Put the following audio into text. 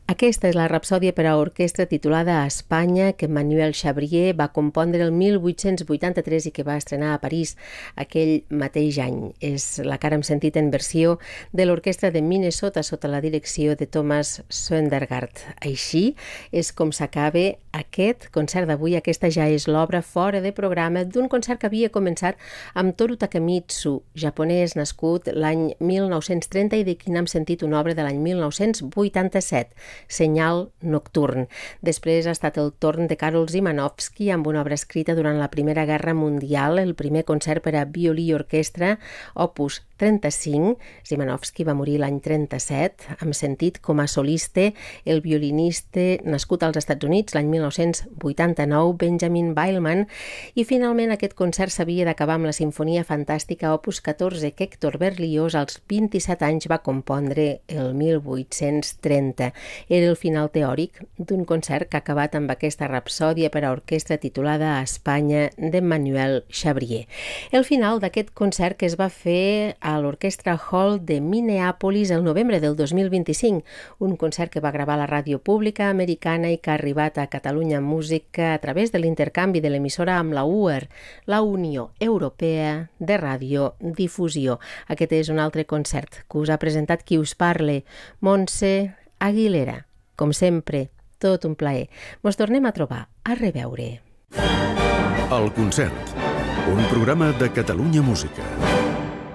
Aquesta és la rapsòdia per a orquestra titulada Espanya, que Emmanuel Chabrier va compondre el 1883 i que va estrenar a París aquell mateix any. És la que ara hem sentit en versió de l'orquestra de Minnesota sota la direcció de Thomas Søndergaard. Així és com s'acaba aquest concert d'avui. Aquesta ja és l'obra fora de programa d'un concert que havia començat amb Toru Takemitsu, japonès nascut l'any 1930 i de qui n'hem sentit una obra de l'any 1987. Senyal nocturn. Després ha estat el torn de Karol Szymanowski amb una obra escrita durant la Primera Guerra Mundial, el primer concert per a violí i orquestra, opus 35. Szymanowski va morir l'any 37. Hem sentit com a solista el violinista nascut als Estats Units l'any 1989, Benjamin Beilman, i finalment aquest concert s'havia d'acabar amb la Sinfonia Fantàstica opus 14 que Hector Berlioz als 27 anys va compondre el 1830. Era el final teòric d'un concert que ha acabat amb aquesta rapsòdia per a orquestra titulada Espanya d'Emmanuel Chabrier. El final d'aquest concert que es va fer a l'Orquestra Hall de Minneapolis el novembre del 2025, un concert que va gravar la ràdio pública americana i que ha arribat a Catalunya Música a través de l'intercanvi de l'emissora amb la UR, la Unió Europea de Radiodifusió. Aquest és un altre concert que us ha presentat qui us parle, Montse Aguilera. Com sempre, tot un plaer. Mos tornem a trobar. A reveure. El concert, un programa de Catalunya Música.